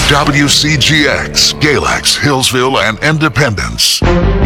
WCGX, Galax, Hillsville, and Independence.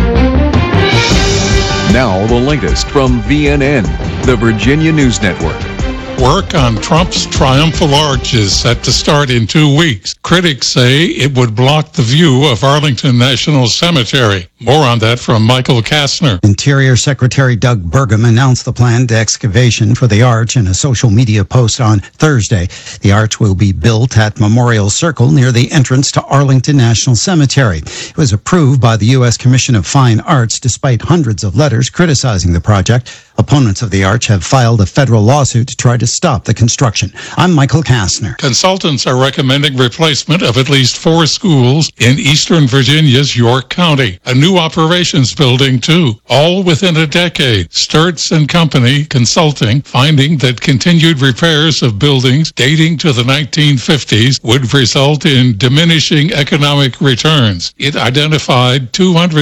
Now the latest from VNN, the Virginia News Network. Work on Trump's triumphal arch is set to start in 2 weeks. Critics say it would block the view of Arlington National Cemetery. More on that from Michael Kastner. Interior Secretary Doug Burgum announced the planned excavation for the arch in a social media post on Thursday. The arch will be built at Memorial Circle near the entrance to Arlington National Cemetery. It was approved by the U.S. Commission of Fine Arts despite hundreds of letters criticizing the project. Opponents of the arch have filed a federal lawsuit to try to stop the construction. I'm Michael Kastner. Consultants are recommending replacement of at least 4 schools in eastern Virginia's York County. A new operations building, too, all within a decade. Sturts and Company Consulting finding that continued repairs of buildings dating to the 1950s would result in diminishing economic returns. It identified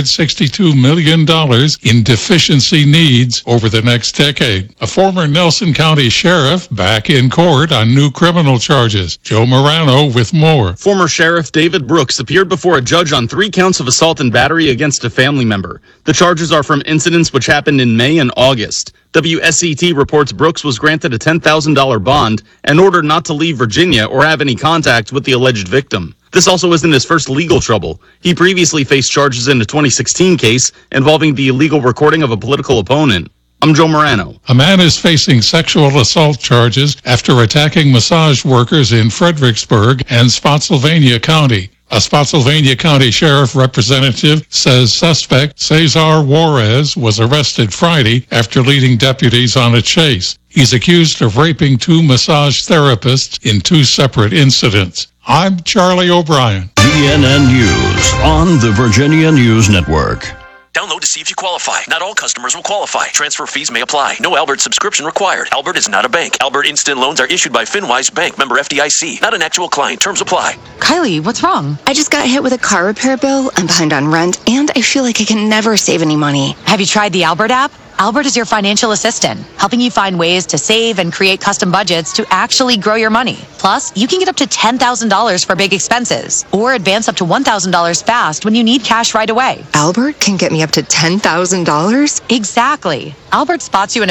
$262 million in deficiency needs over the next decade. A former Nelson County sheriff back in court on new criminal charges. Joe Morano with more. Former Sheriff David Brooks appeared before a judge on 3 counts of assault and battery against a family member. The charges are from incidents which happened in May and August. WSET reports Brooks was granted a $10,000 bond and ordered not to leave Virginia or have any contact with the alleged victim. This also isn't his first legal trouble. He previously faced charges in a 2016 case involving the illegal recording of a political opponent. I'm Joe Morano. A man is facing sexual assault charges after attacking massage workers in Fredericksburg and Spotsylvania County. A Spotsylvania County Sheriff representative says suspect Cesar Juarez was arrested Friday after leading deputies on a chase. He's accused of raping 2 massage therapists in 2 separate incidents. I'm Charlie O'Brien. VNN News on the Virginia News Network. Download to see if you qualify. Not all customers will qualify. Transfer fees may apply. No Albert subscription required. Albert is not a bank. Albert Instant Loans are issued by FinWise Bank, member FDIC. Not an actual client. Terms apply. Kylie, what's wrong? I just got hit with a car repair bill. I'm behind on rent, and I feel like I can never save any money. Have you tried the Albert app? Albert is your financial assistant, helping you find ways to save and create custom budgets to actually grow your money. Plus, you can get up to $10,000 for big expenses, or advance up to $1,000 fast when you need cash right away. Albert can get me up to $10,000? Exactly. Albert spots you in